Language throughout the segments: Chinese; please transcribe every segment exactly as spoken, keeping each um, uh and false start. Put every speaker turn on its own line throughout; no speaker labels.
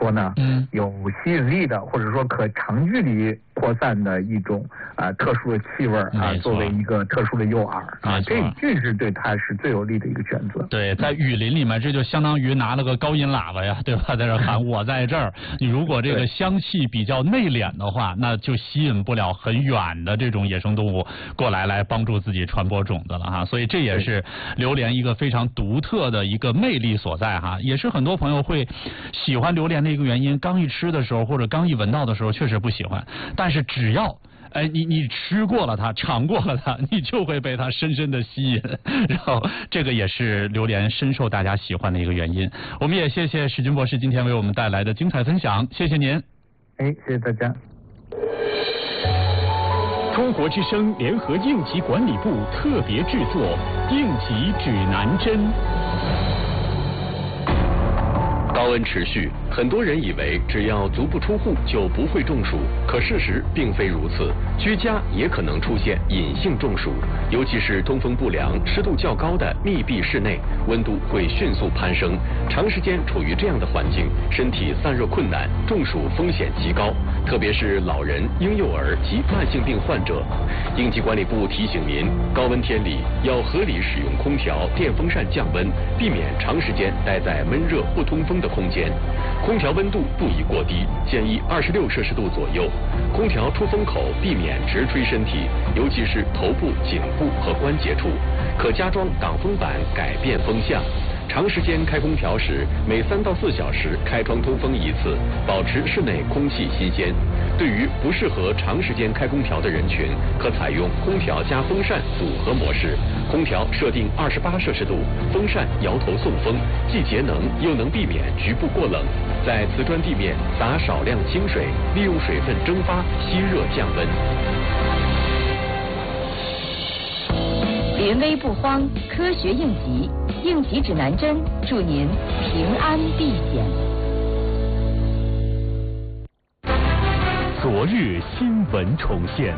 说呢，
嗯，
有吸引力的，或者说可长距离扩散的一种啊、呃、特殊的气味啊，作为一个特殊的诱饵啊，这这是对它是最有利的一个选择。
对，在雨林里面，这就相当于拿了个高音喇叭呀，对吧？在这喊我在这儿。你如果这个香气比较内敛的话，那就吸引不了很远的这种野生动物过来来帮助自己传播种子了哈。所以这也是榴莲一个非常独特的一个魅力所在哈，也是很多朋友会喜欢榴莲的一个原因。刚一吃的时候或者刚一闻到的时候确实不喜欢，但是只要哎，你你吃过了它，尝过了它，你就会被它深深的吸引，然后这个也是榴莲深受大家喜欢的一个原因。我们也谢谢史军博士今天为我们带来的精彩分享，谢谢您。
哎，谢谢大家。
中国之声联合应急管理部特别制作《应急指南针》。
高温持续，很多人以为只要足不出户就不会中暑，可事实并非如此。居家也可能出现隐性中暑，尤其是通风不良、湿度较高的密闭室内，温度会迅速攀升。长时间处于这样的环境，身体散热困难，中暑风险极高，特别是老人、婴幼儿及慢性病患者。应急管理部提醒您，高温天里要合理使用空调、电风扇降温，避免长时间待在闷热不通风的空间。空调温度不宜过低，建议二十六摄氏度左右。空调出风口避免直吹身体，尤其是头部、颈部和关节处。可加装挡风板，改变风向。长时间开空调时，每三到四小时开窗通风一次，保持室内空气新鲜。对于不适合长时间开空调的人群，可采用空调加风扇组合模式。空调设定二十八摄氏度，风扇摇头送风，既节能又能避免局部过冷。在瓷砖地面撒少量清水，利用水分蒸发吸热降温。
临危不慌，科学应急，应急指南针，祝您平安避险。
昨日新闻重现。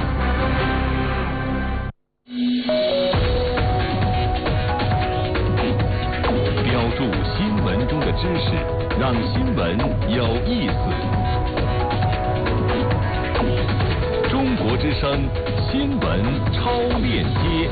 标注新闻中的知识，让新闻有意思。中国之声新闻超链接。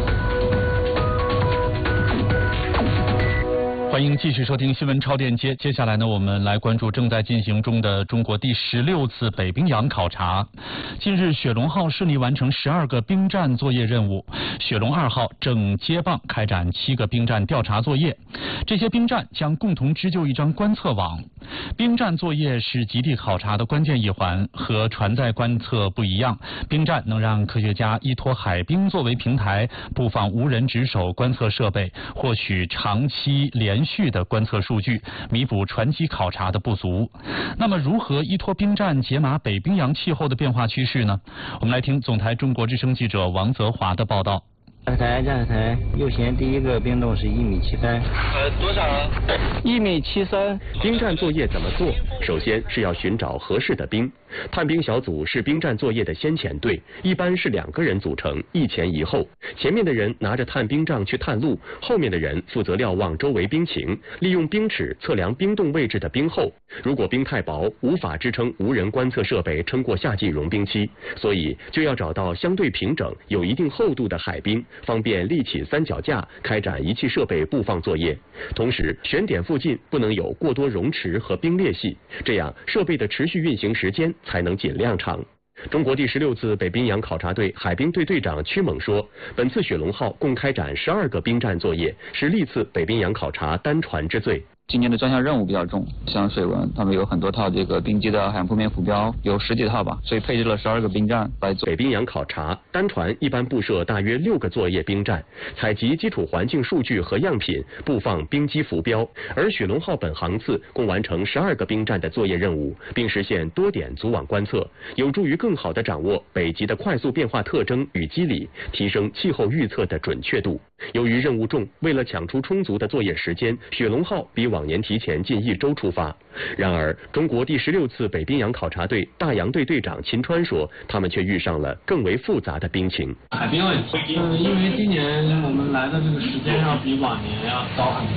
欢迎继续收听新闻超链接。接下来呢，我们来关注正在进行中的中国第十六次北冰洋考察。近日，雪龙号顺利完成十二个冰站作业任务，雪龙二号正接棒开展七个冰站调查作业。这些冰站将共同织就一张观测网。冰站作业是极地考察的关键一环，和船载观测不一样，冰站能让科学家依托海冰作为平台，布放无人值守观测设备，获取长期连续的观测数据，弥补船机考察的不足。那么，如何依托冰站解码北冰洋气候的变化趋势呢？我们来听总台中国之声记者王泽华的报道。
驾驶台，驾驶台，右舷第一个冰洞是一米七三。
呃，多少啊？
一米七三。
冰站作业怎么做？首先是要寻找合适的冰。探冰小组是冰站作业的先遣队，一般是两个人组成，一前一后。前面的人拿着探冰杖去探路，后面的人负责瞭望周围冰情，利用冰尺测量冰洞位置的冰厚。如果冰太薄，无法支撑无人观测设备撑过夏季融冰期，所以就要找到相对平整、有一定厚度的海冰，方便立起三脚架，开展仪器设备布放作业。同时，选点附近不能有过多溶池和冰裂隙，这样设备的持续运行时间才能尽量长。中国第十六次北冰洋考察队海冰队队长屈猛说，本次雪龙号共开展十二个冰站作业，是历次北冰洋考察单船之最。
今年的专项任务比较重，像水文，他们有很多套这个冰机的海洋铺面浮标，有十几套吧，所以配置了十二个冰站来做。
北冰洋考察单船一般布设大约六个作业冰站，采集基础环境数据和样品，布放冰机浮标。而雪龙号本航次共完成十二个冰站的作业任务，并实现多点组网观测，有助于更好地掌握北极的快速变化特征与机理，提升气候预测的准确度。由于任务重，为了抢出充足的作业时间，雪龙号比往年提前近一周出发。然而，中国第十六次北冰洋考察队大洋队队长秦川说，他们却遇上了更为复杂的冰情。
海冰问题，嗯，因为今年我们来的这个时间要比往年要早很多。